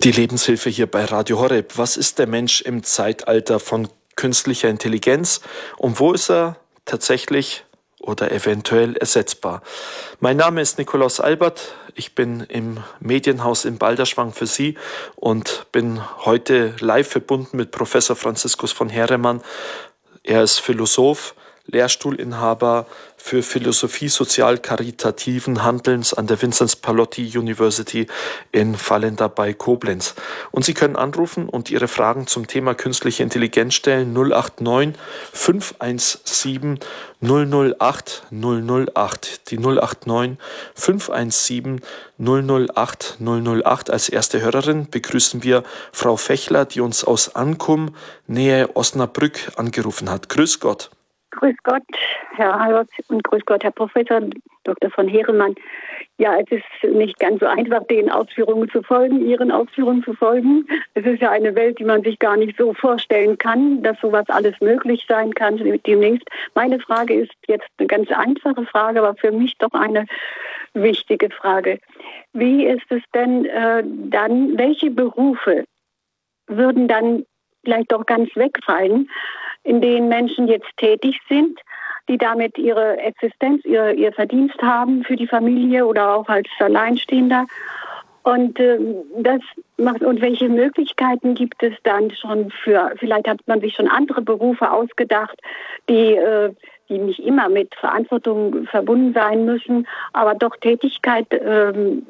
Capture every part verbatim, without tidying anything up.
Die Lebenshilfe hier bei Radio Horeb. Was ist der Mensch im Zeitalter von künstlicher Intelligenz und wo ist er tatsächlich oder eventuell ersetzbar? Mein Name ist Nikolaus Albert. Ich bin im Medienhaus in Balderschwang für Sie und bin heute live verbunden mit Professor Franziskus von Heeremann. Er ist Philosoph, Lehrstuhlinhaber für Philosophie sozial-karitativen Handelns an der Vinzenz Pallotti University in Vallendar bei Koblenz. Und Sie können anrufen und Ihre Fragen zum Thema künstliche Intelligenz stellen. null acht neun fünf eins sieben null null acht null null acht. Die null acht neun fünf eins sieben null null acht null null acht. Als erste Hörerin begrüßen wir Frau Fechler, die uns aus Ankum, Nähe Osnabrück, angerufen hat. Grüß Gott. Grüß Gott, Herr Albert, und grüß Gott, Herr Professor Doktor von Heeremann. Ja, es ist nicht ganz so einfach, den Ausführungen zu folgen, Ihren Ausführungen zu folgen. Es ist ja eine Welt, die man sich gar nicht so vorstellen kann, dass sowas alles möglich sein kann demnächst. Meine Frage ist jetzt eine ganz einfache Frage, aber für mich doch eine wichtige Frage. Wie ist es denn äh, dann, welche Berufe würden dann vielleicht doch ganz wegfallen, in denen Menschen jetzt tätig sind, die damit ihre Existenz, ihr, ihr Verdienst haben für die Familie oder auch als Alleinstehender. Und äh, das macht, und welche Möglichkeiten gibt es dann schon für, vielleicht hat man sich schon andere Berufe ausgedacht, die, äh, die nicht immer mit Verantwortung verbunden sein müssen, aber doch Tätigkeit ähm,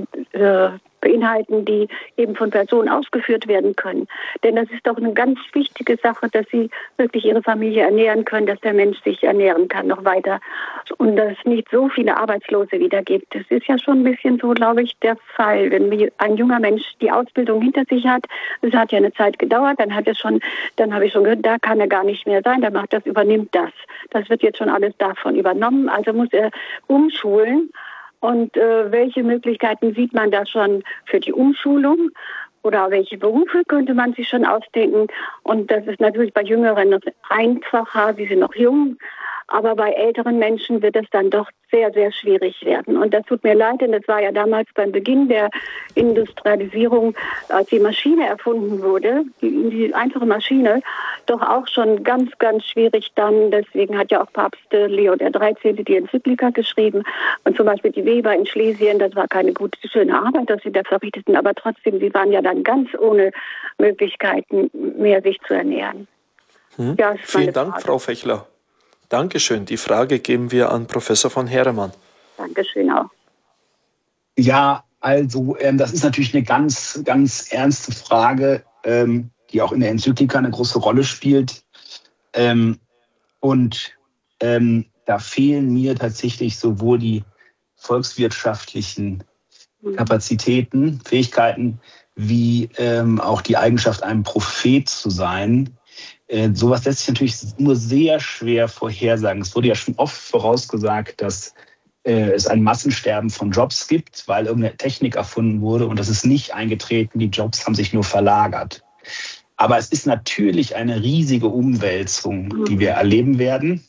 äh, beinhalten, die eben von Personen ausgeführt werden können. Denn das ist doch eine ganz wichtige Sache, dass sie wirklich ihre Familie ernähren können, dass der Mensch sich ernähren kann noch weiter und dass es nicht so viele Arbeitslose wieder gibt. Das ist ja schon ein bisschen so, glaube ich, der Fall. Wenn ein junger Mensch die Ausbildung hinter sich hat, es hat ja eine Zeit gedauert, dann hat er schon, dann habe ich schon gehört, da kann er gar nicht mehr sein, der macht das, übernimmt das. Das wird jetzt schon alles davon übernommen, also muss er umschulen. Und äh, welche Möglichkeiten sieht man da schon für die Umschulung oder welche Berufe könnte man sich schon ausdenken? Und das ist natürlich bei Jüngeren noch einfacher, sie sind noch jung, aber bei älteren Menschen wird es dann doch sehr, sehr schwierig werden. Und das tut mir leid, denn das war ja damals beim Beginn der Industrialisierung, als die Maschine erfunden wurde, die, die einfache Maschine, doch auch schon ganz, ganz schwierig dann. Deswegen hat ja auch Papst Leo der dreizehnte die Enzyklika geschrieben. Und zum Beispiel die Weber in Schlesien, das war keine gute, schöne Arbeit, dass sie da verrichteten, aber trotzdem, sie waren ja dann ganz ohne Möglichkeiten mehr, sich zu ernähren. Hm. Ja, vielen Dank, Frage. Frau Fechler. Dankeschön. Die Frage geben wir an Professor von Heeremann. Dankeschön auch. Ja, also ähm, das ist natürlich eine ganz, ganz ernste Frage, ähm, die auch in der Enzyklika eine große Rolle spielt. Ähm, und ähm, da fehlen mir tatsächlich sowohl die volkswirtschaftlichen Kapazitäten, Fähigkeiten, wie ähm, auch die Eigenschaft, ein Prophet zu sein. Äh, sowas lässt sich natürlich nur sehr schwer vorhersagen. Es wurde ja schon oft vorausgesagt, dass äh, es ein Massensterben von Jobs gibt, weil irgendeine Technik erfunden wurde und das ist nicht eingetreten. Die Jobs haben sich nur verlagert. Aber es ist natürlich eine riesige Umwälzung, die wir erleben werden,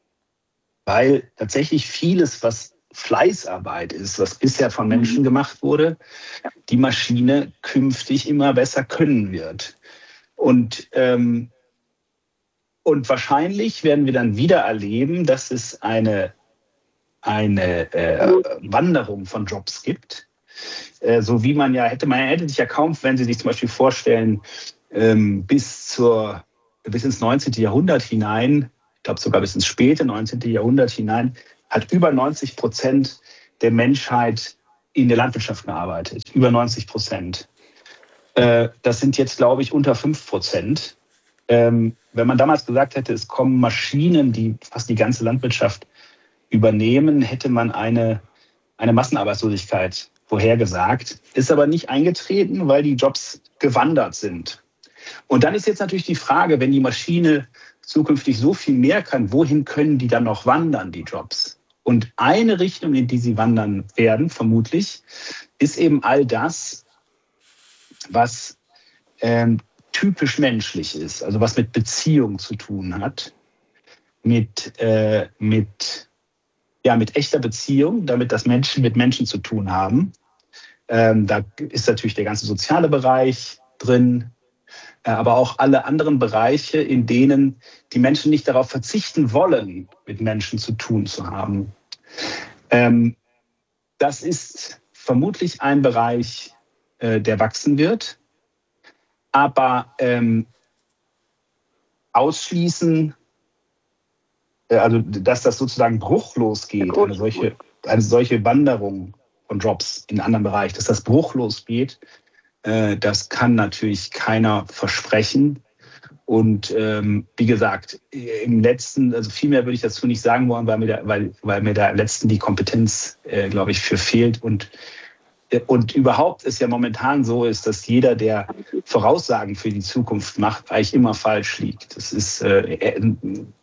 weil tatsächlich vieles, was Fleißarbeit ist, was bisher von Menschen gemacht wurde, die Maschine künftig immer besser können wird. Und ähm, Und wahrscheinlich werden wir dann wieder erleben, dass es eine, eine äh, Wanderung von Jobs gibt. Äh, so wie man ja, hätte man hätte sich ja kaum, wenn Sie sich zum Beispiel vorstellen, ähm, bis, zur, bis ins neunzehnte Jahrhundert hinein, ich glaube sogar bis ins späte neunzehnte Jahrhundert hinein, hat über neunzig Prozent der Menschheit in der Landwirtschaft gearbeitet. Über neunzig Prozent. Äh, das sind jetzt, glaube ich, unter fünf Prozent. Ähm, wenn man damals gesagt hätte, es kommen Maschinen, die fast die ganze Landwirtschaft übernehmen, hätte man eine, eine Massenarbeitslosigkeit vorhergesagt. Ist aber nicht eingetreten, weil die Jobs gewandert sind. Und dann ist jetzt natürlich die Frage, wenn die Maschine zukünftig so viel mehr kann, wohin können die dann noch wandern, die Jobs? Und eine Richtung, in die sie wandern werden, vermutlich, ist eben all das, was ähm, typisch menschlich ist, also was mit Beziehung zu tun hat, mit, äh, mit, ja, mit echter Beziehung, damit das Menschen mit Menschen zu tun haben, Ähm, da ist natürlich der ganze soziale Bereich drin, äh, aber auch alle anderen Bereiche, in denen die Menschen nicht darauf verzichten wollen, mit Menschen zu tun zu haben. Ähm, das ist vermutlich ein Bereich, äh, der wachsen wird, aber ähm, ausschließen, äh, also dass das sozusagen bruchlos geht, eine solche, eine solche Wanderung von Jobs in einen anderen Bereich, dass das bruchlos geht, äh, das kann natürlich keiner versprechen. Und ähm, wie gesagt, im letzten, also viel mehr würde ich dazu nicht sagen wollen, weil mir da, weil, weil mir da im letzten die Kompetenz, äh, glaube ich, für fehlt. Und, äh, und überhaupt ist ja momentan so, ist, dass jeder, der Voraussagen für die Zukunft macht, eigentlich immer falsch liegt. Das ist, äh, äh,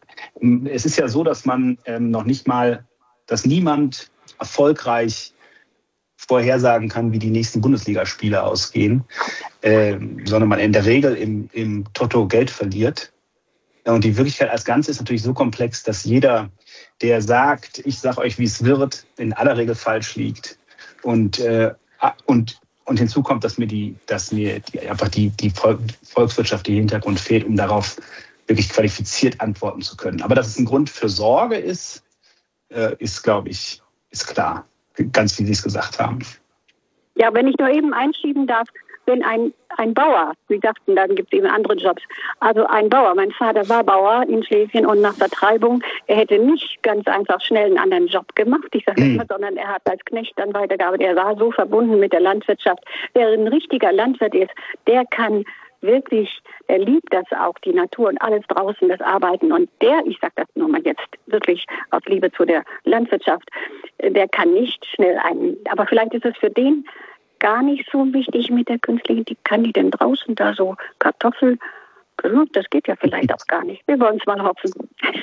es ist ja so, dass man ähm, noch nicht mal, dass niemand erfolgreich vorhersagen kann, wie die nächsten Bundesligaspiele ausgehen, äh, sondern man in der Regel im, im Toto Geld verliert. Und die Wirklichkeit als Ganze ist natürlich so komplex, dass jeder, der sagt, ich sage euch, wie es wird, in aller Regel falsch liegt. Und, äh, und, und hinzu kommt, dass mir, die, dass mir die, einfach die, die volkswirtschaftliche Hintergrund fehlt, um darauf wirklich qualifiziert antworten zu können. Aber dass es ein Grund für Sorge ist, äh, ist, glaube ich, ist klar. Ganz wie Sie es gesagt haben. Ja, wenn ich nur eben einschieben darf, wenn ein, ein Bauer, Sie sagten, dann gibt es eben andere Jobs, also ein Bauer, mein Vater war Bauer in Schlesien und nach Vertreibung, er hätte nicht ganz einfach schnell einen anderen Job gemacht, ich sage mhm. immer, sondern er hat als Knecht dann weitergearbeitet, er war so verbunden mit der Landwirtschaft. Wer ein richtiger Landwirt ist, der kann wirklich, er liebt das auch, die Natur und alles draußen, das Arbeiten. Und der, ich sage das nur mal jetzt wirklich aus Liebe zu der Landwirtschaft, der kann nicht schnell einen, aber vielleicht ist es für den gar nicht so wichtig mit der künstlichen, die kann die denn draußen da so Kartoffeln, das geht ja vielleicht auch gar nicht. Wir wollen es mal hoffen.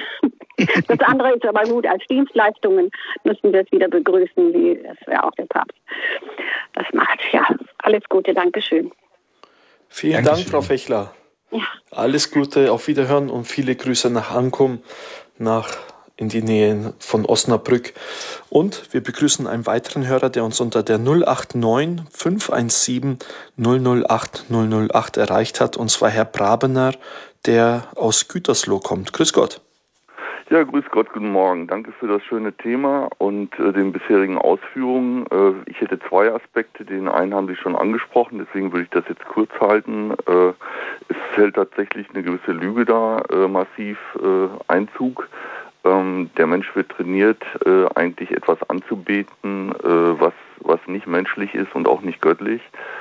Das andere ist aber gut, als Dienstleistungen müssen wir es wieder begrüßen, wie das wäre auch der Papst. Das macht, ja, alles Gute, Dankeschön. Vielen Dankeschön. Dank, Frau Fechler. Ja. Alles Gute, auf Wiederhören und viele Grüße nach Ankum, nach in die Nähe von Osnabrück. Und wir begrüßen einen weiteren Hörer, der uns unter der null acht neun fünf eins sieben null null acht null null acht erreicht hat, und zwar Herr Brabener, der aus Gütersloh kommt. Grüß Gott. Ja, grüß Gott, guten Morgen. Danke für das schöne Thema und äh, den bisherigen Ausführungen. Äh, ich hätte zwei Aspekte. Den einen haben Sie schon angesprochen, deswegen würde ich das jetzt kurz halten. Äh, es fällt tatsächlich eine gewisse Lüge da, äh, massiv äh, Einzug. Ähm, der Mensch wird trainiert, äh, eigentlich etwas anzubeten, äh, was, was nicht menschlich ist und auch nicht göttlich.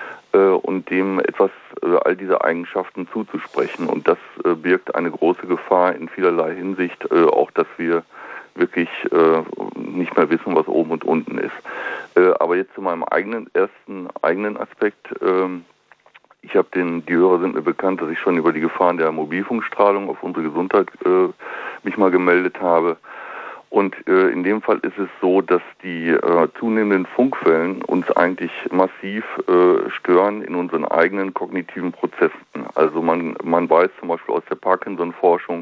Und dem etwas, all diese Eigenschaften zuzusprechen. Und das birgt eine große Gefahr in vielerlei Hinsicht, auch dass wir wirklich nicht mehr wissen, was oben und unten ist. Aber jetzt zu meinem eigenen ersten eigenen Aspekt. Ich habe den, die Hörer sind mir bekannt, dass ich schon über die Gefahren der Mobilfunkstrahlung auf unsere Gesundheit mich mal gemeldet habe. Und äh, in dem Fall ist es so, dass die äh, zunehmenden Funkwellen uns eigentlich massiv äh, stören in unseren eigenen kognitiven Prozessen. Also man, man weiß zum Beispiel aus der Parkinson-Forschung,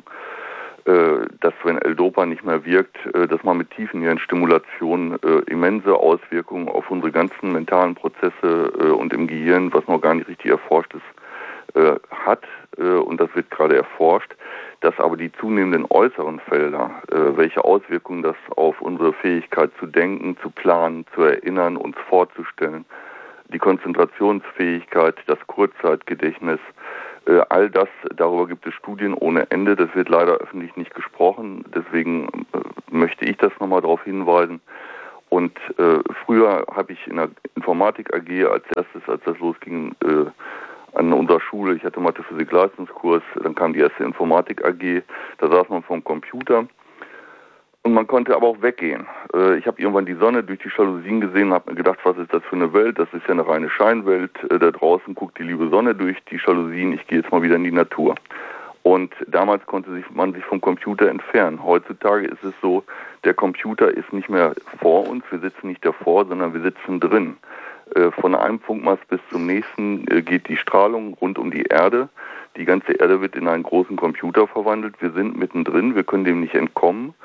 äh, dass wenn L-Dopa nicht mehr wirkt, äh, dass man mit Tiefenhirnstimulation äh, immense Auswirkungen auf unsere ganzen mentalen Prozesse äh, und im Gehirn, was noch gar nicht richtig erforscht ist, äh, hat. Äh, und das wird gerade erforscht. Dass aber die zunehmenden äußeren Felder, äh, welche Auswirkungen das auf unsere Fähigkeit zu denken, zu planen, zu erinnern, uns vorzustellen, die Konzentrationsfähigkeit, das Kurzzeitgedächtnis, äh, all das, darüber gibt es Studien ohne Ende, das wird leider öffentlich nicht gesprochen, deswegen äh, möchte ich das nochmal darauf hinweisen. Und äh, früher habe ich in der Informatik A G als erstes, als das losging, äh, an unserer Schule, ich hatte Mathe-Physik-Leistungskurs, dann kam die erste Informatik A G, da saß man vorm Computer und man konnte aber auch weggehen. Ich habe irgendwann die Sonne durch die Jalousien gesehen und habe mir gedacht, was ist das für eine Welt? Das ist ja eine reine Scheinwelt, da draußen guckt die liebe Sonne durch die Jalousien, ich gehe jetzt mal wieder in die Natur. Und damals konnte sich, man sich vom Computer entfernen. Heutzutage ist es so, der Computer ist nicht mehr vor uns, wir sitzen nicht davor, sondern wir sitzen drin. Von einem Funkmast bis zum nächsten geht die Strahlung rund um die Erde. Die ganze Erde wird in einen großen Computer verwandelt. Wir sind mittendrin, wir können dem nicht entkommen.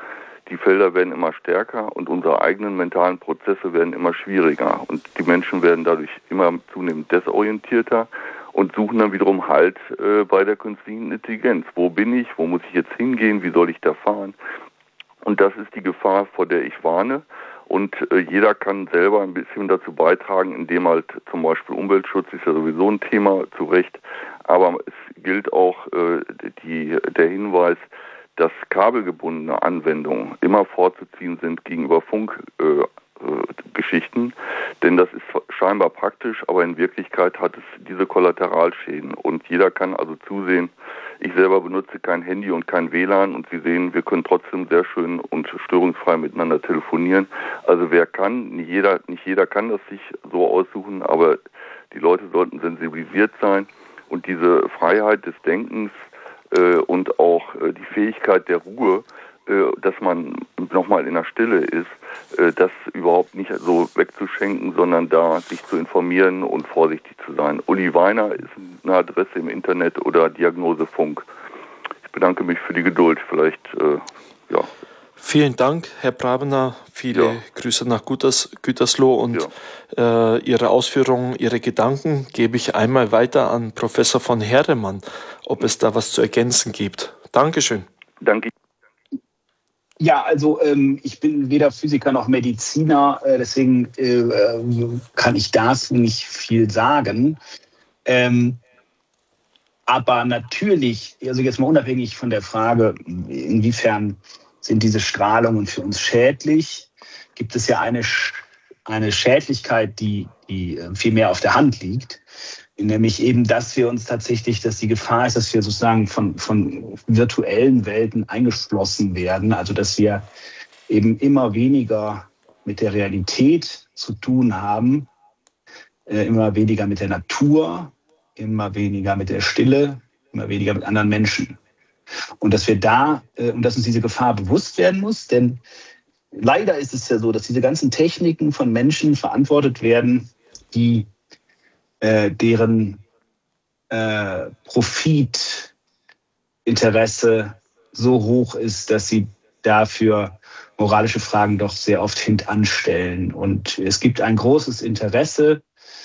die Felder werden immer stärker und unsere eigenen mentalen Prozesse werden immer schwieriger. Und die Menschen werden dadurch immer zunehmend desorientierter und suchen dann wiederum Halt äh, bei der künstlichen Intelligenz. Wo bin ich? Wo muss ich jetzt hingehen? Wie soll ich da fahren? Und das ist die Gefahr, vor der ich warne. Und äh, jeder kann selber ein bisschen dazu beitragen, indem halt zum Beispiel Umweltschutz ist ja sowieso ein Thema, zu Recht. Aber es gilt auch äh, die, der Hinweis, dass kabelgebundene Anwendungen immer vorzuziehen sind gegenüber Funkgeschichten. Äh, Geschichten. Denn das ist scheinbar praktisch, aber in Wirklichkeit hat es diese Kollateralschäden. Und jeder kann also zusehen, ich selber benutze kein Handy und kein W L A N und Sie sehen, wir können trotzdem sehr schön und störungsfrei miteinander telefonieren. Also wer kann, nicht jeder, nicht jeder kann das sich so aussuchen, aber die Leute sollten sensibilisiert sein und diese Freiheit des Denkens äh, und auch äh, die Fähigkeit der Ruhe, äh, dass man nochmal in der Stille ist, äh, das überhaupt nicht so wegzuschenken, sondern da sich zu informieren und vorsichtig zu sein. Uli Weiner ist eine Adresse im Internet oder Diagnose Funk. Ich bedanke mich für die Geduld. Vielleicht, äh, ja. Vielen Dank, Herr Brabener. Viele ja. Grüße nach Güters, Gütersloh und ja. äh, Ihre Ausführungen, Ihre Gedanken gebe ich einmal weiter an Professor von Heeremann, ob es da was zu ergänzen gibt. Dankeschön. Danke. Ja, also ähm, ich bin weder Physiker noch Mediziner, äh, deswegen äh, kann ich dazu nicht viel sagen. Ähm, aber natürlich, also jetzt mal unabhängig von der Frage, inwiefern sind diese Strahlungen für uns schädlich, gibt es ja eine, eine Schädlichkeit, die, die viel mehr auf der Hand liegt. Nämlich eben, dass wir uns tatsächlich, dass die Gefahr ist, dass wir sozusagen von, von virtuellen Welten eingeschlossen werden. Also dass wir eben immer weniger mit der Realität zu tun haben, äh, immer weniger mit der Natur, immer weniger mit der Stille, immer weniger mit anderen Menschen. Und dass wir da, äh, und dass uns diese Gefahr bewusst werden muss, denn leider ist es ja so, dass diese ganzen Techniken von Menschen verantwortet werden, die Äh, deren äh, Profitinteresse so hoch ist, dass sie dafür moralische Fragen doch sehr oft hintanstellen. Und es gibt ein großes Interesse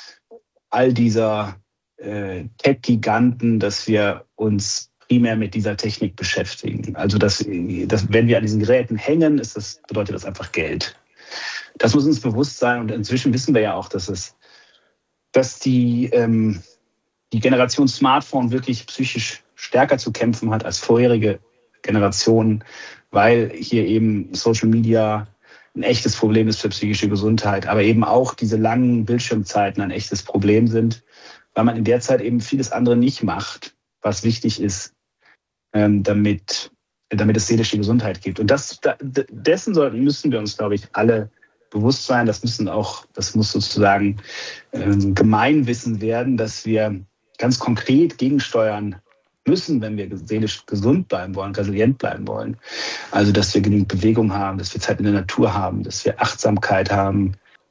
all dieser äh, Tech-Giganten, dass wir uns primär mit dieser Technik beschäftigen. Also dass, dass wenn wir an diesen Geräten hängen, ist das, bedeutet das einfach Geld. Das muss uns bewusst sein. Und inzwischen wissen wir ja auch, dass es dass die, ähm, die Generation Smartphone wirklich psychisch stärker zu kämpfen hat als vorherige Generationen, weil hier eben Social Media ein echtes Problem ist für psychische Gesundheit, aber eben auch diese langen Bildschirmzeiten ein echtes Problem sind, weil man in der Zeit eben vieles andere nicht macht, was wichtig ist, ähm, damit, damit es seelische Gesundheit gibt. Und das, da, dessen sollten, müssen wir uns, glaube ich, alle bewusst sein. Das müssen auch, das muss sozusagen ähm, Gemeinwissen werden, dass wir ganz konkret gegensteuern müssen, wenn wir seelisch gesund bleiben wollen, resilient bleiben wollen. Also, dass wir genügend Bewegung haben, dass wir Zeit in der Natur haben, dass wir Achtsamkeit haben.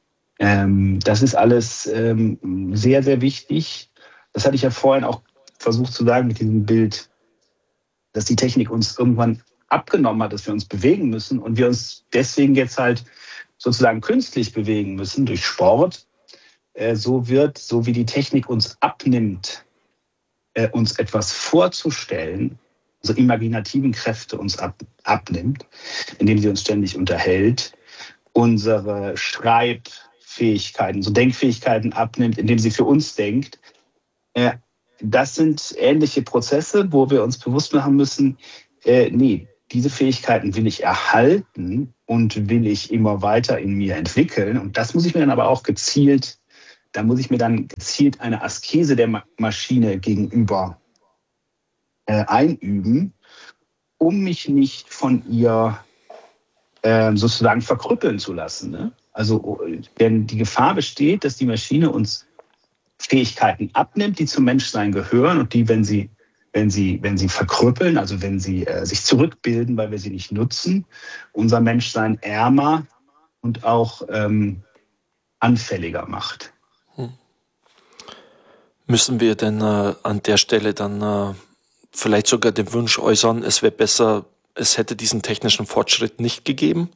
Ähm, das ist alles ähm, sehr, sehr wichtig. Das hatte ich ja vorhin auch versucht zu sagen mit diesem Bild, dass die Technik uns irgendwann abgenommen hat, dass wir uns bewegen müssen und wir uns deswegen jetzt halt sozusagen künstlich bewegen müssen durch Sport, äh, so wird, so wie die Technik uns abnimmt, äh, uns etwas vorzustellen, also imaginativen Kräfte uns ab, abnimmt, indem sie uns ständig unterhält, unsere Schreibfähigkeiten, so Denkfähigkeiten abnimmt, indem sie für uns denkt. Äh, das sind ähnliche Prozesse, wo wir uns bewusst machen müssen, äh, nee, diese Fähigkeiten will ich erhalten und will ich immer weiter in mir entwickeln. Und das muss ich mir dann aber auch gezielt, da muss ich mir dann gezielt eine Askese der Maschine gegenüber äh, einüben, um mich nicht von ihr äh, sozusagen verkrüppeln zu lassen. Ne? Also, denn die Gefahr besteht, dass die Maschine uns Fähigkeiten abnimmt, die zum Menschsein gehören und die, wenn sie Wenn sie, wenn sie verkrüppeln, also wenn sie äh, sich zurückbilden, weil wir sie nicht nutzen, unser Menschsein ärmer und auch ähm, anfälliger macht. Hm. Müssen wir denn äh, an der Stelle dann äh, vielleicht sogar den Wunsch äußern, es wäre besser, es hätte diesen technischen Fortschritt nicht gegeben?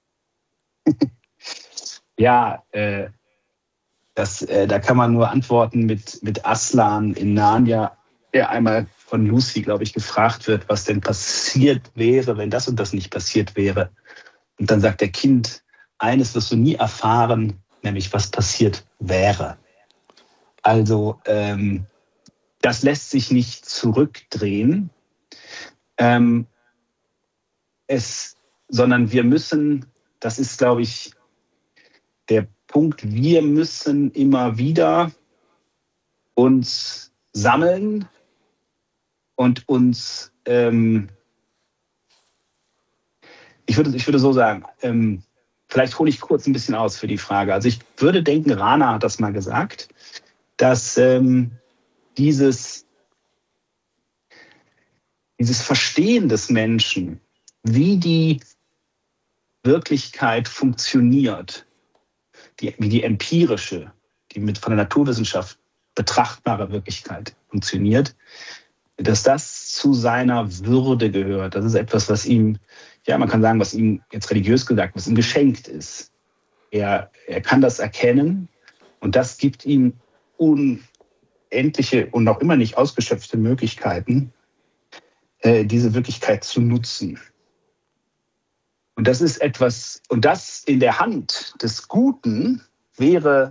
Ja, äh, das, äh, da kann man nur antworten mit, mit Aslan in Narnia, der einmal von Lucy, glaube ich, gefragt wird, was denn passiert wäre, wenn das und das nicht passiert wäre. Und dann sagt der Kind, eines wirst du nie erfahren, nämlich was passiert wäre. Also ähm, das lässt sich nicht zurückdrehen, ähm, es, sondern wir müssen, das ist, glaube ich, der Punkt, wir müssen immer wieder uns sammeln und uns, ähm, ich würde, ich würde so sagen, ähm, vielleicht hole ich kurz ein bisschen aus für die Frage. Also ich würde denken, Rana hat das mal gesagt, dass ähm, dieses, dieses Verstehen des Menschen, wie die Wirklichkeit funktioniert, die, wie die empirische, die mit von der Naturwissenschaft betrachtbare Wirklichkeit funktioniert, dass das zu seiner Würde gehört. Das ist etwas, was ihm, ja, man kann sagen, was ihm jetzt religiös gesagt, was ihm geschenkt ist. Er, er kann das erkennen und das gibt ihm unendliche und noch immer nicht ausgeschöpfte Möglichkeiten, äh, diese Wirklichkeit zu nutzen. Und das ist etwas, und das in der Hand des Guten wäre,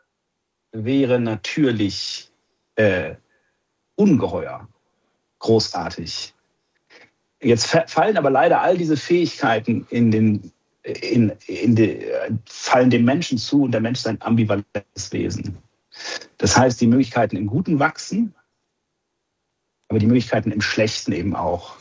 wäre natürlich äh, ungeheuer großartig. Jetzt fallen aber leider all diese Fähigkeiten in den, in, in die, fallen dem Menschen zu und der Mensch ist ein ambivalentes Wesen. Das heißt, die Möglichkeiten im Guten wachsen, aber die Möglichkeiten im Schlechten eben auch.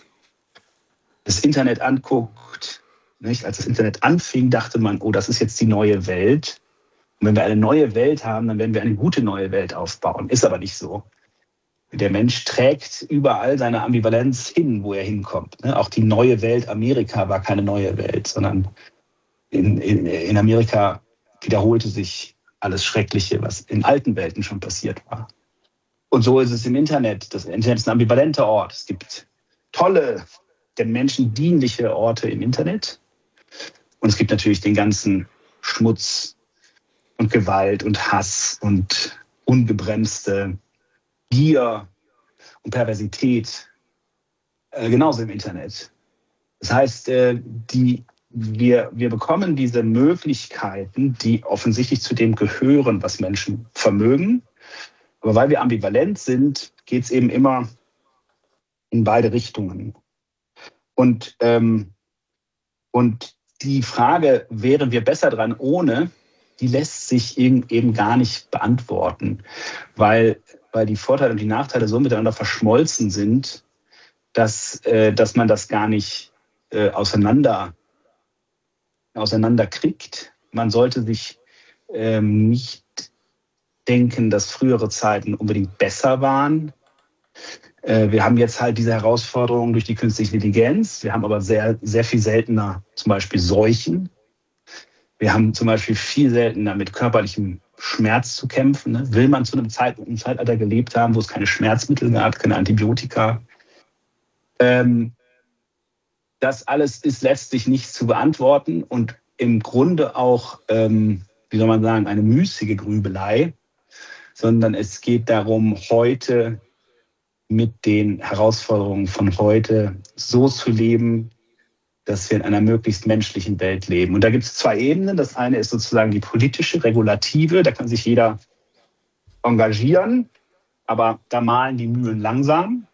Das Internet anguckt, nicht? Als das Internet anfing, dachte man, oh, das ist jetzt die neue Welt. Und wenn wir eine neue Welt haben, dann werden wir eine gute neue Welt aufbauen. Ist aber nicht so. Der Mensch trägt überall seine Ambivalenz hin, wo er hinkommt. Auch die neue Welt Amerika war keine neue Welt, sondern in, in, in Amerika wiederholte sich alles Schreckliche, was in alten Welten schon passiert war. Und so ist es im Internet. Das Internet ist ein ambivalenter Ort. Es gibt tolle, den Menschen dienliche Orte im Internet. Und es gibt natürlich den ganzen Schmutz und Gewalt und Hass und ungebremste Gier und Perversität, äh, genauso im Internet. Das heißt, äh, die, wir, wir bekommen diese Möglichkeiten, die offensichtlich zu dem gehören, was Menschen vermögen. Aber weil wir ambivalent sind, geht es eben immer in beide Richtungen. Und, ähm, und die Frage, wären wir besser dran ohne, die lässt sich eben gar nicht beantworten, weil weil die Vorteile und die Nachteile so miteinander verschmolzen sind, dass, äh, dass man das gar nicht äh, auseinander, auseinander kriegt. Man sollte sich ähm, nicht denken, dass frühere Zeiten unbedingt besser waren. Äh, wir haben jetzt halt diese Herausforderung durch die künstliche Intelligenz. Wir haben aber sehr, sehr viel seltener zum Beispiel Seuchen. Wir haben zum Beispiel viel seltener mit körperlichem Schmerz zu kämpfen. Ne? Will man zu einem Zeitpunkt im Zeitalter gelebt haben, wo es keine Schmerzmittel gab, keine Antibiotika? Ähm, das alles ist letztlich nicht zu beantworten und im Grunde auch, ähm, wie soll man sagen, eine müßige Grübelei, sondern es geht darum, heute mit den Herausforderungen von heute so zu leben, dass wir in einer möglichst menschlichen Welt leben. Und da gibt es zwei Ebenen. Das eine ist sozusagen die politische Regulative. Da kann sich jeder engagieren, aber da mahlen die Mühlen langsam.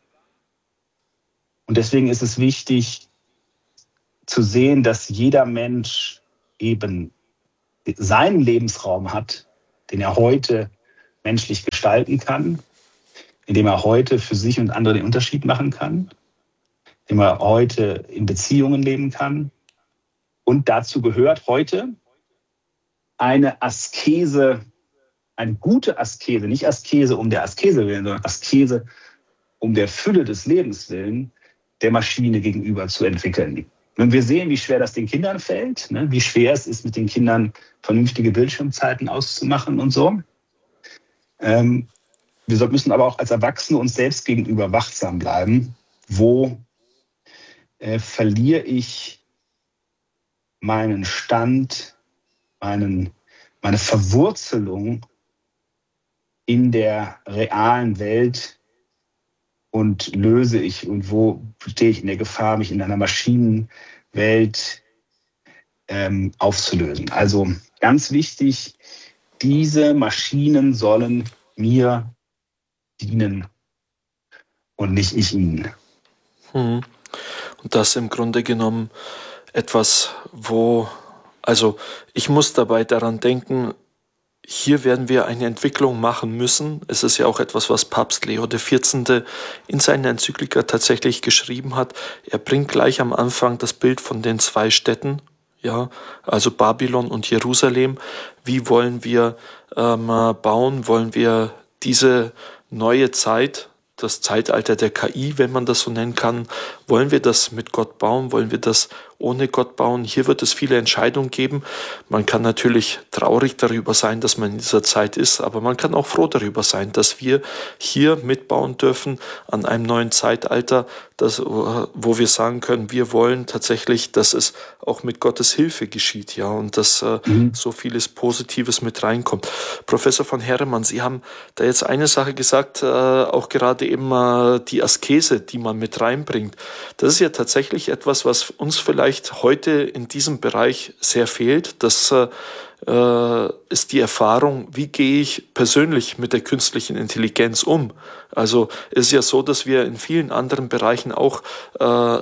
Und deswegen ist es wichtig zu sehen, dass jeder Mensch eben seinen Lebensraum hat, den er heute menschlich gestalten kann, indem er heute für sich und andere den Unterschied machen kann, indem er heute in Beziehungen leben kann. Und dazu gehört heute eine Askese, eine gute Askese, nicht Askese um der Askese willen, sondern Askese um der Fülle des Lebens willen, der Maschine gegenüber zu entwickeln. Und wir sehen, wie schwer das den Kindern fällt, ne? Wie schwer es ist, mit den Kindern vernünftige Bildschirmzeiten auszumachen und so. Ähm, wir müssen aber auch als Erwachsene uns selbst gegenüber wachsam bleiben, wo äh, verliere ich meinen Stand, meinen, meine Verwurzelung in der realen Welt und löse ich und wo stehe ich in der Gefahr, mich in einer Maschinenwelt ähm, aufzulösen. Also ganz wichtig, diese Maschinen sollen mir dienen und nicht ich ihnen. Hm. Und das im Grunde genommen etwas, wo, also ich muss dabei daran denken, hier werden wir eine Entwicklung machen müssen. Es ist ja auch etwas, was Papst Leo der vierzehnte in seiner Enzyklika tatsächlich geschrieben hat. Er bringt gleich am Anfang das Bild von den zwei Städten, ja, also Babylon und Jerusalem. Wie wollen wir ähm, bauen? Wollen wir diese neue Zeit, das Zeitalter der K I, wenn man das so nennen kann, wollen wir das mit Gott bauen? Wollen wir das ohne Gott bauen? Hier wird es viele Entscheidungen geben. Man kann natürlich traurig darüber sein, dass man in dieser Zeit ist, aber man kann auch froh darüber sein, dass wir hier mitbauen dürfen an einem neuen Zeitalter, das, wo wir sagen können, wir wollen tatsächlich, dass es auch mit Gottes Hilfe geschieht, ja, und dass äh, mhm. so vieles Positives mit reinkommt. Professor von Heeremann, Sie haben da jetzt eine Sache gesagt, äh, auch gerade eben äh, die Askese, die man mit reinbringt. Das ist ja tatsächlich etwas, was uns vielleicht heute in diesem Bereich sehr fehlt. Das äh, ist die Erfahrung, wie gehe ich persönlich mit der künstlichen Intelligenz um. Also es ist ja so, dass wir in vielen anderen Bereichen auch äh,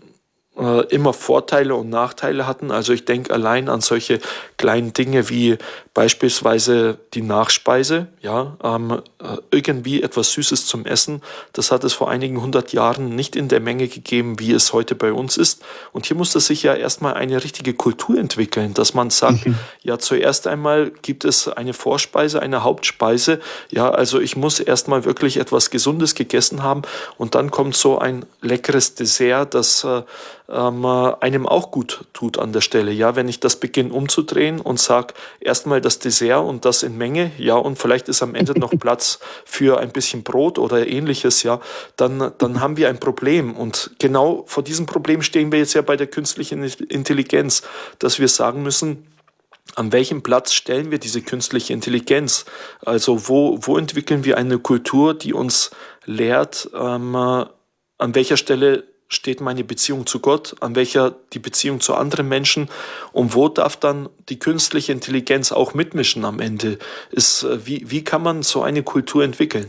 äh, immer Vorteile und Nachteile hatten. Also ich denke allein an solche kleinen Dinge wie beispielsweise die Nachspeise, ja, ähm, irgendwie etwas Süßes zum Essen. Das hat es vor einigen hundert Jahren nicht in der Menge gegeben, wie es heute bei uns ist. Und hier musste sich ja erstmal eine richtige Kultur entwickeln, dass man sagt, mhm. ja, zuerst einmal gibt es eine Vorspeise, eine Hauptspeise. Ja, also ich muss erstmal wirklich etwas Gesundes gegessen haben und dann kommt so ein leckeres Dessert, das äh, ähm, einem auch gut tut an der Stelle. Ja, wenn ich das beginne umzudrehen und sage, erstmal das Dessert und das in Menge, ja, und vielleicht ist am Ende noch Platz für ein bisschen Brot oder ähnliches, ja, dann, dann haben wir ein Problem. Und genau vor diesem Problem stehen wir jetzt ja bei der künstlichen Intelligenz, dass wir sagen müssen, an welchem Platz stellen wir diese künstliche Intelligenz? Also wo, wo entwickeln wir eine Kultur, die uns lehrt, ähm, an welcher Stelle steht meine Beziehung zu Gott, an welcher die Beziehung zu anderen Menschen und wo darf dann die künstliche Intelligenz auch mitmischen am Ende? Ist, wie, wie kann man so eine Kultur entwickeln?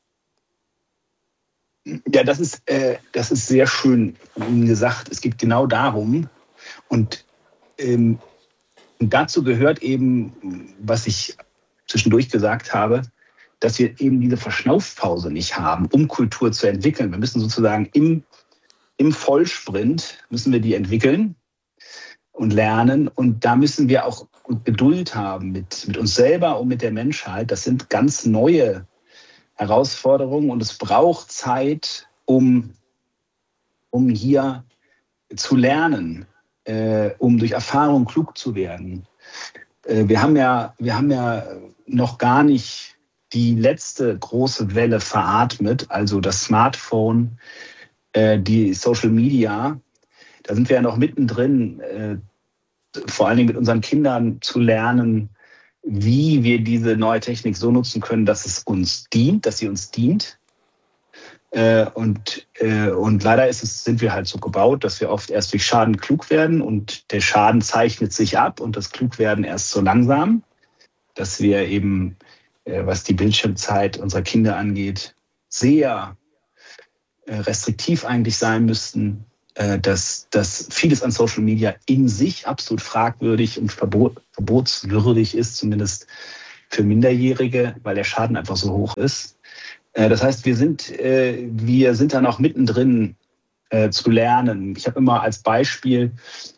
Ja, das ist, äh, das ist sehr schön gesagt. Es geht genau darum und ähm, dazu gehört eben, was ich zwischendurch gesagt habe, dass wir eben diese Verschnaufpause nicht haben, um Kultur zu entwickeln. Wir müssen sozusagen im Im Vollsprint müssen wir die entwickeln und lernen. Und da müssen wir auch Geduld haben mit, mit uns selber und mit der Menschheit. Das sind ganz neue Herausforderungen und es braucht Zeit, um, um hier zu lernen, äh, um durch Erfahrung klug zu werden. Äh, wir haben ja, wir haben ja noch gar nicht die letzte große Welle veratmet, also das Smartphone, die Social Media, da sind wir ja noch mittendrin, äh, vor allen Dingen mit unseren Kindern zu lernen, wie wir diese neue Technik so nutzen können, dass es uns dient, dass sie uns dient. Äh, und, äh, und leider ist es, sind wir halt so gebaut, dass wir oft erst durch Schaden klug werden und der Schaden zeichnet sich ab und das Klugwerden erst so langsam, dass wir eben, äh, was die Bildschirmzeit unserer Kinder angeht, sehr restriktiv eigentlich sein müssten, dass, dass vieles an Social Media in sich absolut fragwürdig und verbot, verbotswürdig ist, zumindest für Minderjährige, weil der Schaden einfach so hoch ist. Das heißt, wir sind, wir sind da noch mittendrin zu lernen. Ich habe immer als Beispiel,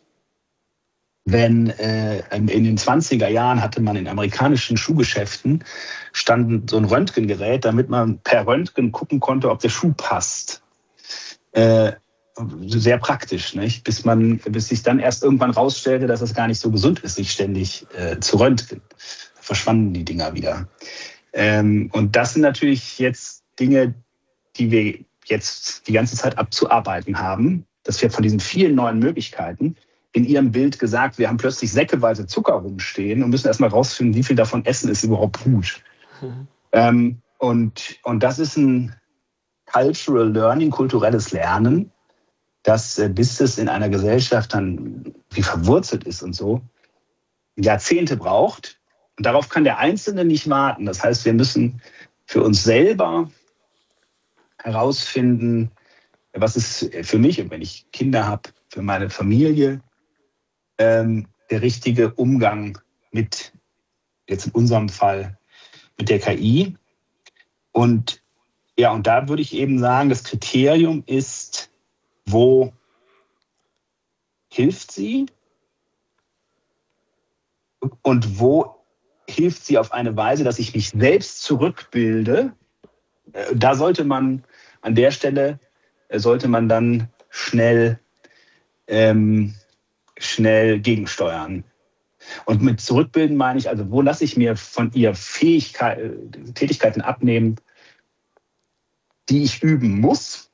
wenn in den zwanziger Jahren hatte man in amerikanischen Schuhgeschäften stand so ein Röntgengerät, damit man per Röntgen gucken konnte, ob der Schuh passt. Äh, sehr praktisch, nicht? Bis man, bis sich dann erst irgendwann rausstellte, dass es gar nicht so gesund ist, sich ständig äh, zu röntgen. Da verschwanden die Dinger wieder. Ähm, und das sind natürlich jetzt Dinge, die wir jetzt die ganze Zeit abzuarbeiten haben, dass wir von diesen vielen neuen Möglichkeiten in ihrem Bild gesagt, wir haben plötzlich säckeweise Zucker rumstehen und müssen erstmal rausfinden, wie viel davon Essen ist überhaupt gut. Mhm. Ähm, und, und das ist ein Cultural Learning, kulturelles Lernen, das, äh, bis es in einer Gesellschaft dann wie verwurzelt ist und so, Jahrzehnte braucht. Und darauf kann der Einzelne nicht warten. Das heißt, wir müssen für uns selber herausfinden, was ist für mich, und wenn ich Kinder habe, für meine Familie, ähm, der richtige Umgang mit, jetzt in unserem Fall, mit der K I. Und ja, und da würde ich eben sagen, das Kriterium ist, wo hilft sie und wo hilft sie auf eine Weise, dass ich mich selbst zurückbilde. Da sollte man, an der Stelle sollte man dann schnell, ähm, schnell gegensteuern. Und mit zurückbilden meine ich, also wo lasse ich mir von ihr Fähigkeit, Tätigkeiten abnehmen, die ich üben muss,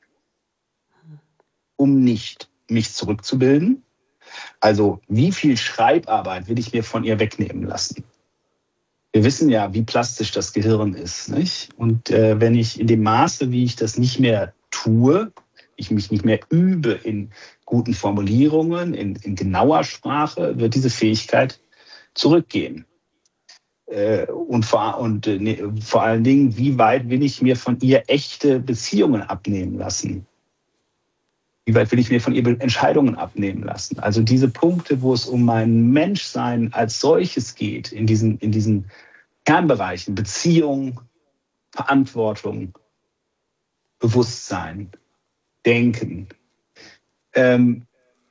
um nicht mich zurückzubilden. Also wie viel Schreibarbeit will ich mir von ihr wegnehmen lassen? Wir wissen ja, wie plastisch das Gehirn ist, nicht? Und äh, wenn ich in dem Maße, wie ich das nicht mehr tue, ich mich nicht mehr übe in guten Formulierungen, in, in genauer Sprache, wird diese Fähigkeit zurückgehen. Äh, und vor, und äh, ne, vor allen Dingen, wie weit will ich mir von ihr echte Beziehungen abnehmen lassen? Wie weit will ich mir von ihr Entscheidungen abnehmen lassen? Also diese Punkte, wo es um mein Menschsein als solches geht, in diesen, in diesen Kernbereichen, Beziehung, Verantwortung, Bewusstsein, Denken. Ähm,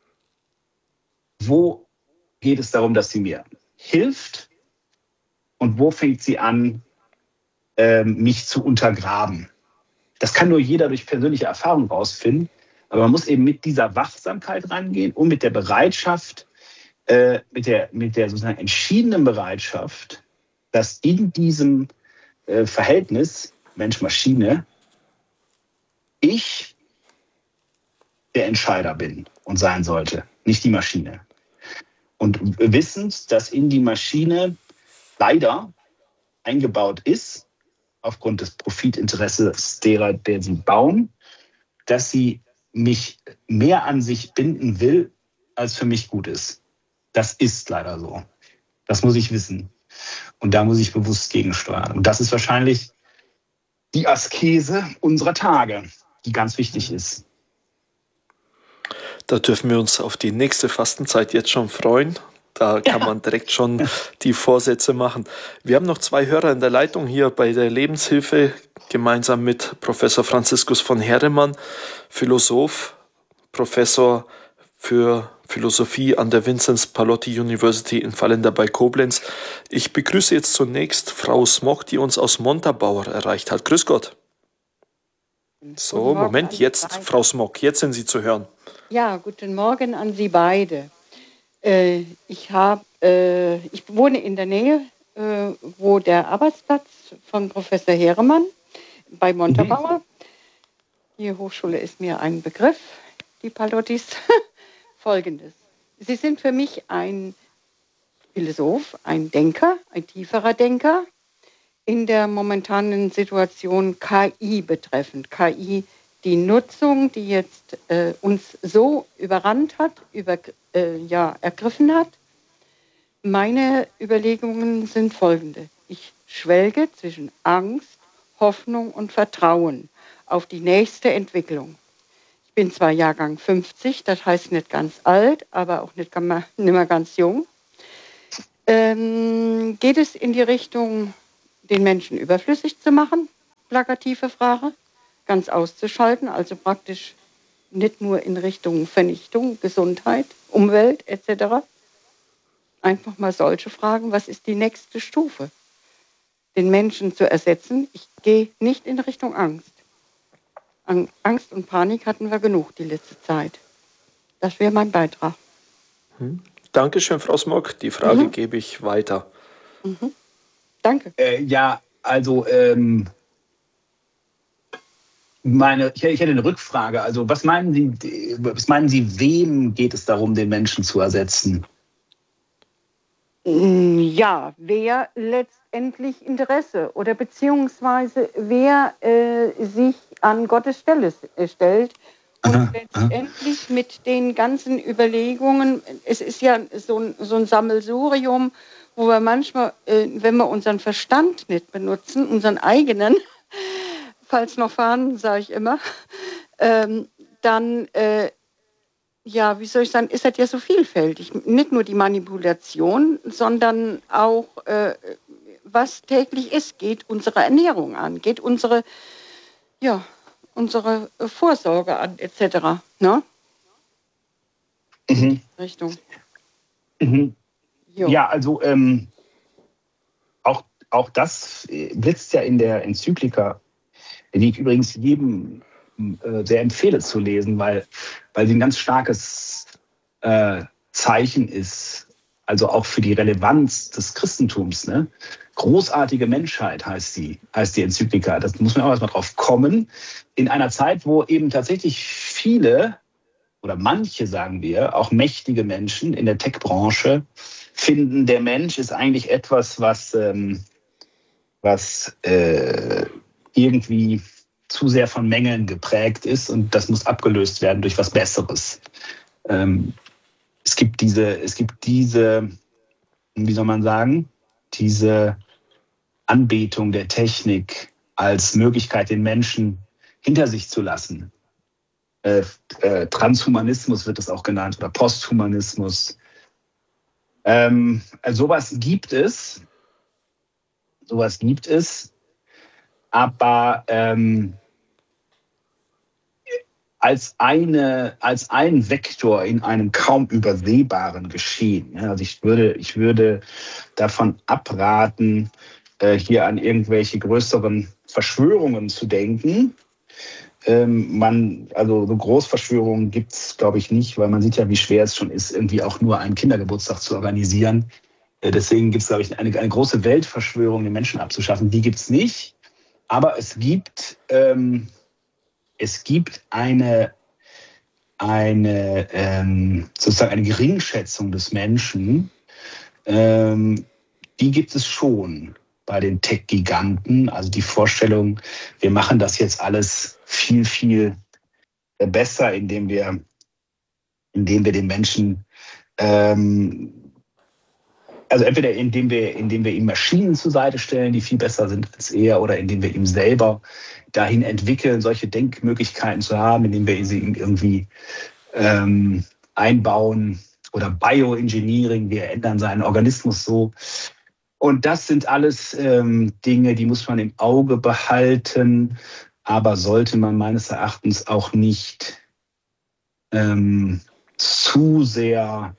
wo geht es darum, dass sie mir hilft und wo fängt sie an, ähm, mich zu untergraben? Das kann nur jeder durch persönliche Erfahrung rausfinden. Aber man muss eben mit dieser Wachsamkeit rangehen und mit der Bereitschaft, äh, mit der, mit der sozusagen entschiedenen Bereitschaft, dass in diesem äh, Verhältnis Mensch-Maschine ich der Entscheider bin und sein sollte, nicht die Maschine. Und wissend, dass in die Maschine leider eingebaut ist, aufgrund des Profitinteresses derer, der sie bauen, dass sie mich mehr an sich binden will, als für mich gut ist. Das ist leider so. Das muss ich wissen. Und da muss ich bewusst gegensteuern. Und das ist wahrscheinlich die Askese unserer Tage, die ganz wichtig ist. Da dürfen wir uns auf die nächste Fastenzeit jetzt schon freuen. Da kann ja. man direkt schon die Vorsätze machen. Wir haben noch zwei Hörer in der Leitung hier bei der Lebenshilfe, gemeinsam mit Professor Franziskus von Heeremann, Philosoph, Professor für Philosophie an der Vinzenz Pallotti University in Vallenda bei Koblenz. Ich begrüße jetzt zunächst Frau Smock, die uns aus Montabaur erreicht hat. Grüß Gott. So, Moment, jetzt Frau Smock, jetzt sind Sie zu hören. Ja, guten Morgen an Sie beide. Äh, ich, hab, äh, ich wohne in der Nähe, äh, wo der Arbeitsplatz von Professor Heeremann bei Montabaur. Mhm. Die Hochschule ist mir ein Begriff, die Pallottis. Folgendes. Sie sind für mich ein Philosoph, ein Denker, ein tieferer Denker in der momentanen Situation K I betreffend. K I, die Nutzung, die jetzt äh, uns so überrannt hat, über, äh, ja, ergriffen hat. Meine Überlegungen sind folgende. Ich schwelge zwischen Angst, Hoffnung und Vertrauen auf die nächste Entwicklung. Ich bin zwar Jahrgang fünfzig, das heißt nicht ganz alt, aber auch nicht, nicht mehr ganz jung. Ähm, geht es in die Richtung, den Menschen überflüssig zu machen? Plakative Frage. Ganz auszuschalten, also praktisch nicht nur in Richtung Vernichtung, Gesundheit, Umwelt et cetera. Einfach mal solche Fragen. Was ist die nächste Stufe? Den Menschen zu ersetzen. Ich gehe nicht in Richtung Angst. Angst und Panik hatten wir genug die letzte Zeit. Das wäre mein Beitrag. Hm. Dankeschön, Frau Smock. Die Frage mhm. gebe ich weiter. Mhm. Danke. Äh, ja, also ähm, meine, ich hätte eine Rückfrage. Also was meinen Sie, was meinen Sie, wem geht es darum, den Menschen zu ersetzen? Ja, wer letztendlich Interesse oder beziehungsweise wer äh, sich an Gottes Stelle äh, stellt und aha, letztendlich aha. mit den ganzen Überlegungen, es ist ja so ein, so ein Sammelsurium, wo wir manchmal, äh, wenn wir unseren Verstand nicht benutzen, unseren eigenen, falls noch vorhanden, sage ich immer, ähm, dann äh, ja, wie soll ich sagen, ist das ja so vielfältig. Nicht nur die Manipulation, sondern auch, äh, was täglich ist, geht unsere Ernährung an, geht unsere, ja, unsere Vorsorge an, et cetera. Ne? Mhm. Richtung. Mhm. Ja, also ähm, auch, auch das blitzt ja in der Enzyklika, die ich übrigens jedem äh, sehr empfehle zu lesen, weil, weil sie ein ganz starkes äh, Zeichen ist, also auch für die Relevanz des Christentums. Ne? Großartige Menschheit heißt die, heißt die Enzyklika. Das muss man auch erstmal drauf kommen. In einer Zeit, wo eben tatsächlich viele oder manche, sagen wir, auch mächtige Menschen in der Tech-Branche finden, der Mensch ist eigentlich etwas, was, ähm, was äh, irgendwie zu sehr von Mängeln geprägt ist und das muss abgelöst werden durch was Besseres. Ähm, es gibt diese, es gibt diese, wie soll man sagen, diese Anbetung der Technik als Möglichkeit, den Menschen hinter sich zu lassen. Äh, äh, Transhumanismus wird es auch genannt oder Posthumanismus. Ähm, also sowas gibt es, sowas gibt es, aber ähm, als eine, als ein Vektor in einem kaum übersehbaren Geschehen. Also ich würde, ich würde davon abraten, hier an irgendwelche größeren Verschwörungen zu denken. Man, also so Großverschwörungen gibt es, glaube ich, nicht, weil man sieht ja, wie schwer es schon ist, irgendwie auch nur einen Kindergeburtstag zu organisieren. Deswegen gibt es, glaube ich, eine, eine große Weltverschwörung, den Menschen abzuschaffen. Die gibt es nicht. Aber es gibt... Ähm, Es gibt eine, eine, ähm, sozusagen eine Geringschätzung des Menschen, ähm, die gibt es schon bei den Tech-Giganten. Also die Vorstellung, wir machen das jetzt alles viel, viel besser, indem wir, indem wir den Menschen, ähm, also entweder indem wir, indem wir ihm Maschinen zur Seite stellen, die viel besser sind als er, oder indem wir ihm selber dahin entwickeln, solche Denkmöglichkeiten zu haben, indem wir sie irgendwie ähm, einbauen, oder Bioengineering, wir ändern seinen Organismus so. Und das sind alles ähm, Dinge, die muss man im Auge behalten, aber sollte man meines Erachtens auch nicht ähm, zu sehr,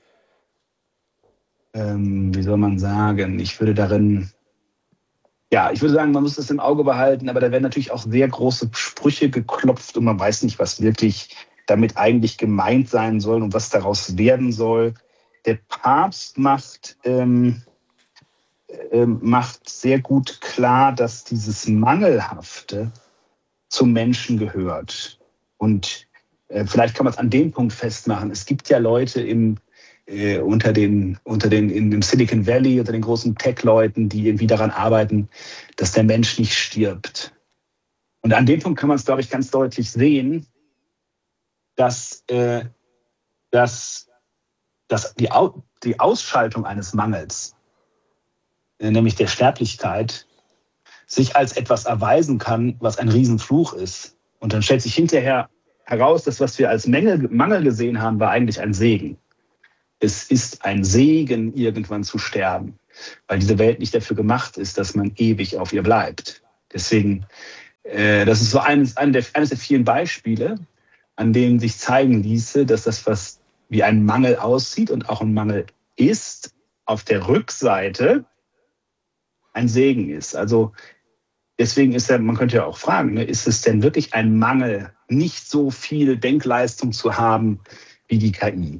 ähm, wie soll man sagen, ich würde darin Ja, ich würde sagen, man muss das im Auge behalten, aber da werden natürlich auch sehr große Sprüche geklopft und man weiß nicht, was wirklich damit eigentlich gemeint sein soll und was daraus werden soll. Der Papst macht, ähm, äh, macht sehr gut klar, dass dieses Mangelhafte zum Menschen gehört. Und äh, vielleicht kann man es an dem Punkt festmachen. Es gibt ja Leute im Äh, unter den, unter den, in dem Silicon Valley, unter den großen Tech-Leuten, die irgendwie daran arbeiten, dass der Mensch nicht stirbt. Und an dem Punkt kann man es, glaube ich, ganz deutlich sehen, dass, äh, dass, dass die, Au- die Ausschaltung eines Mangels, äh, nämlich der Sterblichkeit, sich als etwas erweisen kann, was ein Riesenfluch ist. Und dann stellt sich hinterher heraus, dass was wir als Mängel, Mangel gesehen haben, war eigentlich ein Segen. Es ist ein Segen, irgendwann zu sterben, weil diese Welt nicht dafür gemacht ist, dass man ewig auf ihr bleibt. Deswegen, äh, das ist so eines, eines, der, eines der vielen Beispiele, an denen sich zeigen ließe, dass das, was wie ein Mangel aussieht und auch ein Mangel ist, auf der Rückseite ein Segen ist. Also deswegen ist ja, man könnte ja auch fragen, ne, ist es denn wirklich ein Mangel, nicht so viel Denkleistung zu haben wie die K I?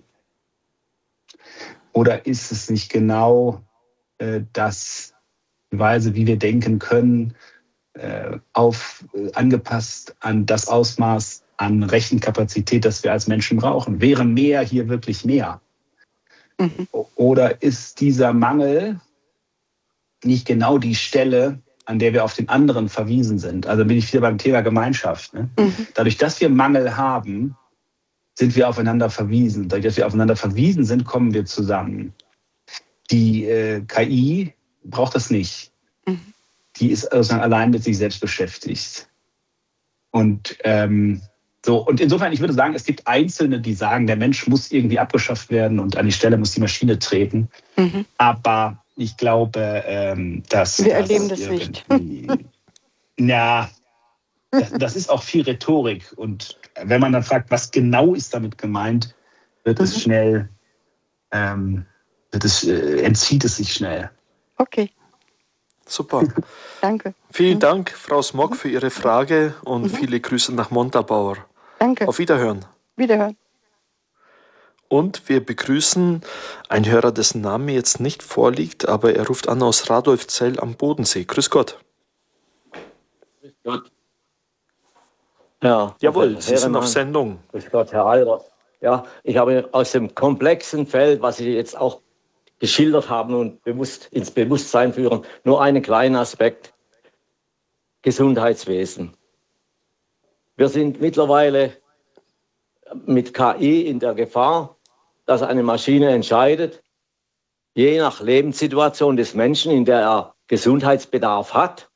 Oder ist es nicht genau äh, das, die Weise, wie wir denken können, äh, auf, äh, angepasst an das Ausmaß an Rechenkapazität, das wir als Menschen brauchen? Wäre mehr hier wirklich mehr? Mhm. Oder ist dieser Mangel nicht genau die Stelle, an der wir auf den anderen verwiesen sind? Also bin ich wieder beim Thema Gemeinschaft. Ne? Mhm. Dadurch, dass wir Mangel haben, sind wir aufeinander verwiesen. Dadurch, dass wir aufeinander verwiesen sind, kommen wir zusammen. Die äh, K I braucht das nicht. Mhm. Die ist sozusagen allein mit sich selbst beschäftigt. Und ähm, so, und insofern, ich würde sagen, es gibt Einzelne, die sagen, der Mensch muss irgendwie abgeschafft werden und an die Stelle muss die Maschine treten. Mhm. Aber ich glaube, ähm, dass... Wir das erleben das nicht. Ja, das, das ist auch viel Rhetorik. Und wenn man dann fragt, was genau ist damit gemeint, wird mhm. es schnell, ähm, wird es, äh, entzieht es sich schnell. Okay. Super. Danke. Vielen Dank, Frau Smog, für Ihre Frage und mhm. viele Grüße nach Montabaur. Danke. Auf Wiederhören. Wiederhören. Und wir begrüßen einen Hörer, dessen Name jetzt nicht vorliegt, aber er ruft an aus Radolfzell am Bodensee. Grüß Gott. Grüß Gott. Ja, jawohl, Sie sind auf Sendung. Grüß Gott, Herr Alter. Ja, ich habe aus dem komplexen Feld, was Sie jetzt auch geschildert haben und bewusst ins Bewusstsein führen, nur einen kleinen Aspekt: Gesundheitswesen. Wir sind mittlerweile mit K I in der Gefahr, dass eine Maschine entscheidet, je nach Lebenssituation des Menschen, in der er Gesundheitsbedarf hat,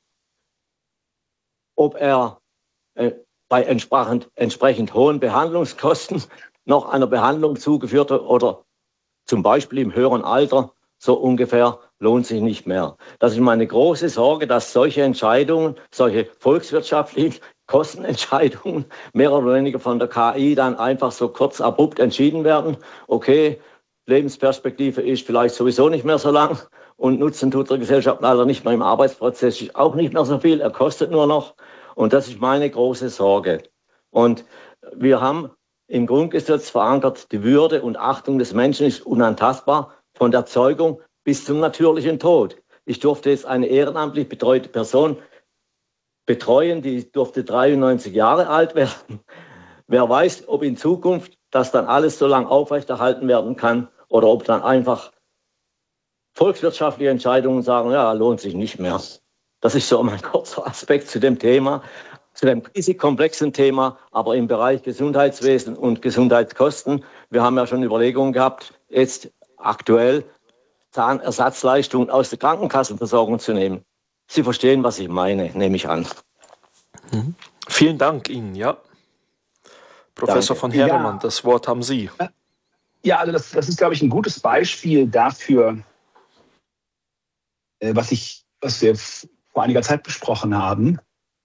ob er äh, bei entsprechend, entsprechend hohen Behandlungskosten noch einer Behandlung zugeführt wird oder zum Beispiel im höheren Alter so ungefähr lohnt sich nicht mehr. Das ist meine große Sorge, dass solche Entscheidungen, solche volkswirtschaftlichen Kostenentscheidungen mehr oder weniger von der K I dann einfach so kurz abrupt entschieden werden. Okay, Lebensperspektive ist vielleicht sowieso nicht mehr so lang und Nutzen tut der Gesellschaft leider nicht mehr im Arbeitsprozess, ist auch nicht mehr so viel, er kostet nur noch. Und das ist meine große Sorge. Und wir haben im Grundgesetz verankert, die Würde und Achtung des Menschen ist unantastbar von der Zeugung bis zum natürlichen Tod. Ich durfte jetzt eine ehrenamtlich betreute Person betreuen, die durfte dreiundneunzig Jahre alt werden. Wer weiß, ob in Zukunft das dann alles so lange aufrechterhalten werden kann oder ob dann einfach volkswirtschaftliche Entscheidungen sagen, ja, lohnt sich nicht mehr. Das ist so mein kurzer Aspekt zu dem Thema, zu dem riesig komplexen Thema, aber im Bereich Gesundheitswesen und Gesundheitskosten. Wir haben ja schon Überlegungen gehabt, jetzt aktuell Zahnersatzleistungen aus der Krankenkassenversorgung zu nehmen. Sie verstehen, was ich meine, nehme ich an. Mhm. Vielen Dank Ihnen, ja. Professor Danke. von Heeremann, Ja. das Wort haben Sie. Ja, also das, das ist, glaube ich, ein gutes Beispiel dafür, äh, was, ich, was wir vor einiger Zeit besprochen haben.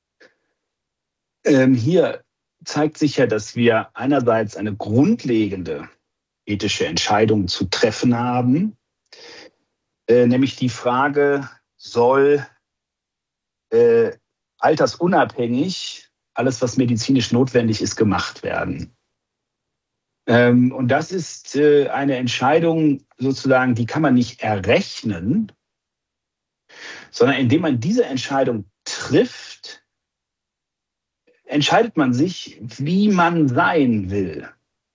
Ähm, hier zeigt sich ja, dass wir einerseits eine grundlegende ethische Entscheidung zu treffen haben, äh, nämlich die Frage, soll äh, altersunabhängig alles, was medizinisch notwendig ist, gemacht werden. Ähm, und das ist äh, eine Entscheidung sozusagen, die kann man nicht errechnen, sondern indem man diese Entscheidung trifft, entscheidet man sich, wie man sein will.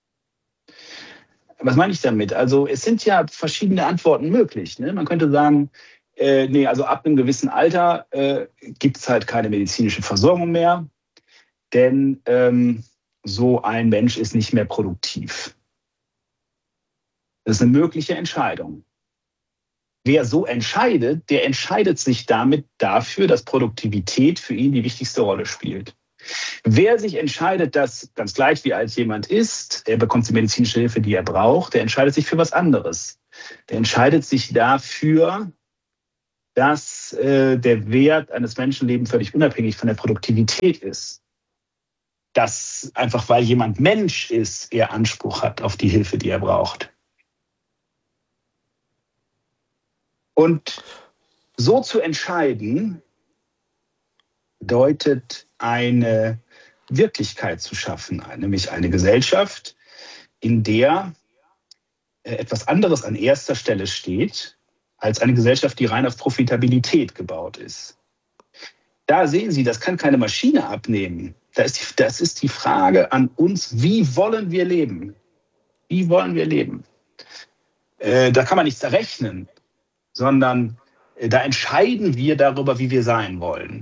Was meine ich damit? Also es sind ja verschiedene Antworten möglich. Ne? Man könnte sagen, äh, nee, also ab einem gewissen Alter äh, gibt es halt keine medizinische Versorgung mehr, denn ähm, so ein Mensch ist nicht mehr produktiv. Das ist eine mögliche Entscheidung. Wer so entscheidet, der entscheidet sich damit dafür, dass Produktivität für ihn die wichtigste Rolle spielt. Wer sich entscheidet, dass ganz gleich wie alt jemand ist, er bekommt die medizinische Hilfe, die er braucht, der entscheidet sich für was anderes. Der entscheidet sich dafür, dass äh, der Wert eines Menschenlebens völlig unabhängig von der Produktivität ist. Dass einfach, weil jemand Mensch ist, er Anspruch hat auf die Hilfe, die er braucht. Und so zu entscheiden, bedeutet eine Wirklichkeit zu schaffen, nämlich eine Gesellschaft, in der etwas anderes an erster Stelle steht, als eine Gesellschaft, die rein auf Profitabilität gebaut ist. da sehen Sie, das kann keine Maschine abnehmen. Das ist, die, das ist die Frage an uns, wie wollen wir leben? Wie wollen wir leben? Äh, da kann man nichts errechnen, sondern äh, da entscheiden wir darüber, wie wir sein wollen.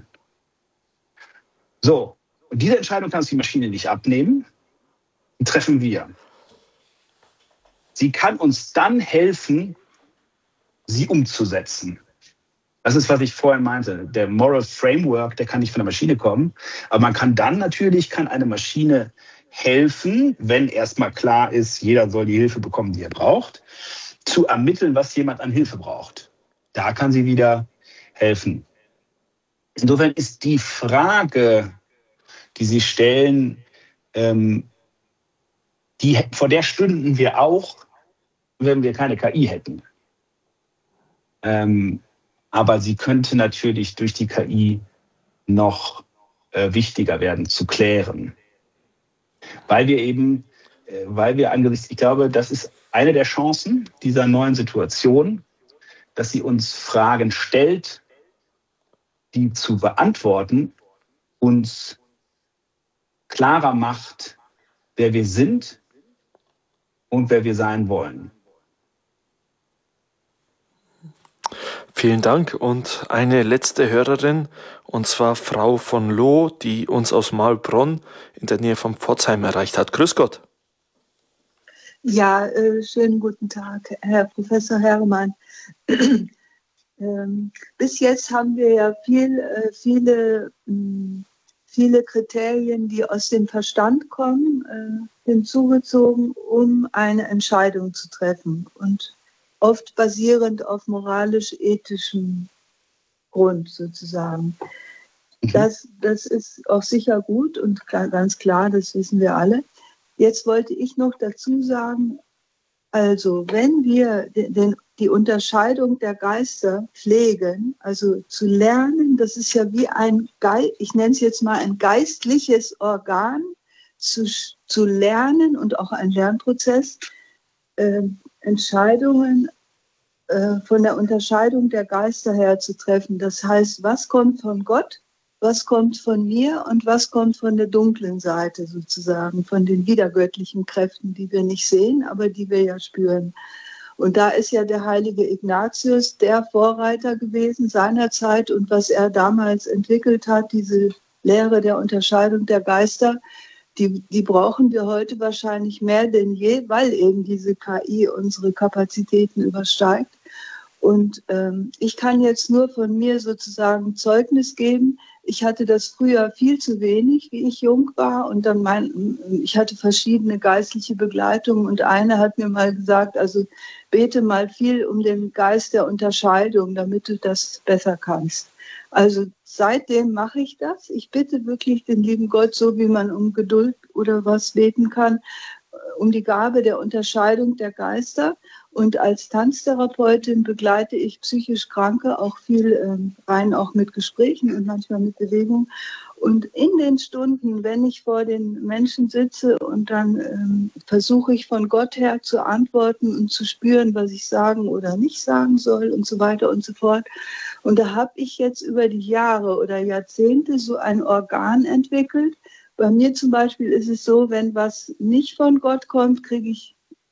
So, und diese Entscheidung kann uns die Maschine nicht abnehmen, die treffen wir. Sie kann uns dann helfen, sie umzusetzen. Das ist, was ich vorhin meinte. Der Moral Framework, der kann nicht von der Maschine kommen. Aber man kann dann natürlich, kann eine Maschine helfen, wenn erstmal klar ist, jeder soll die Hilfe bekommen, die er braucht, zu ermitteln, was jemand an Hilfe braucht. Da kann sie wieder helfen. Insofern ist die Frage, die Sie stellen, ähm, die, vor der stünden wir auch, wenn wir keine K I hätten. Ähm, aber sie könnte natürlich durch die K I noch äh, wichtiger werden zu klären. Weil wir eben, äh, weil wir angesichts, ich glaube, das ist eine der Chancen dieser neuen Situation, dass sie uns Fragen stellt, die zu beantworten uns klarer macht, wer wir sind und wer wir sein wollen. Vielen Dank. Und eine letzte Hörerin, und zwar Frau von Loh, die uns aus Maulbronn in der Nähe von Pforzheim erreicht hat. Grüß Gott. Ja, äh, schönen guten Tag, Herr Professor Herrmann. ähm, bis jetzt haben wir ja viel, äh, viele, mh, viele Kriterien, die aus dem Verstand kommen, äh, hinzugezogen, um eine Entscheidung zu treffen. Und oft basierend auf moralisch-ethischem Grund sozusagen. Das, das ist auch sicher gut und klar, ganz klar, das wissen wir alle. Jetzt wollte ich noch dazu sagen, also wenn wir den, den, die Unterscheidung der Geister pflegen, also zu lernen, das ist ja wie ein, Ge- ich nenne es jetzt mal ein geistliches Organ, zu, zu lernen und auch ein Lernprozess, äh, Entscheidungen äh, von der Unterscheidung der Geister her zu treffen. Das heißt, was kommt von Gott, was kommt von mir und was kommt von der dunklen Seite sozusagen, von den widergöttlichen Kräften, die wir nicht sehen, aber die wir ja spüren. Und da ist ja der heilige Ignatius der Vorreiter gewesen seinerzeit und was er damals entwickelt hat, diese Lehre der Unterscheidung der Geister, Die, die brauchen wir heute wahrscheinlich mehr denn je, weil eben diese K I unsere Kapazitäten übersteigt. Und ähm, ich kann jetzt nur von mir sozusagen Zeugnis geben. Ich hatte das früher viel zu wenig, wie ich jung war. Und dann mein, ich hatte verschiedene geistliche Begleitungen. Und eine hat mir mal gesagt, also bete mal viel um den Geist der Unterscheidung, damit du das besser kannst. Also seitdem mache ich das. Ich bitte wirklich den lieben Gott, so wie man um Geduld oder was beten kann, um die Gabe der Unterscheidung der Geister. Und als Tanztherapeutin begleite ich psychisch Kranke auch viel ähm, rein, auch mit Gesprächen und manchmal mit Bewegung. Und in den Stunden, wenn ich vor den Menschen sitze und dann ähm, versuche ich von Gott her zu antworten und zu spüren, was ich sagen oder nicht sagen soll und so weiter und so fort. Und da habe ich jetzt über die Jahre oder Jahrzehnte so ein Organ entwickelt. Bei mir zum Beispiel ist es so, wenn was nicht von Gott kommt, kriege ich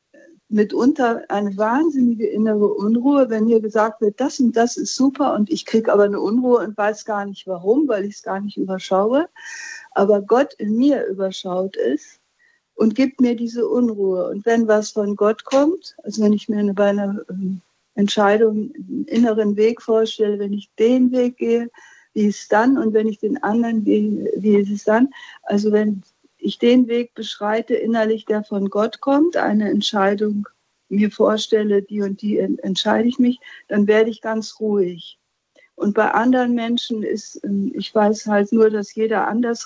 mitunter eine wahnsinnige innere Unruhe, wenn mir gesagt wird, das und das ist super und ich kriege aber eine Unruhe und weiß gar nicht warum, weil ich es gar nicht überschaue. Aber Gott in mir überschaut es und gibt mir diese Unruhe. Und wenn was von Gott kommt, also wenn ich mir eine, bei einer ähm, Entscheidung einen inneren Weg vorstelle, wenn ich den Weg gehe, wie ist es dann? Und wenn ich den anderen gehe, wie ist es dann? Also wenn ich den Weg beschreite innerlich, der von Gott kommt, eine Entscheidung mir vorstelle, die und die entscheide ich mich, dann werde ich ganz ruhig. Und bei anderen Menschen ist, ich weiß halt nur, dass jeder anders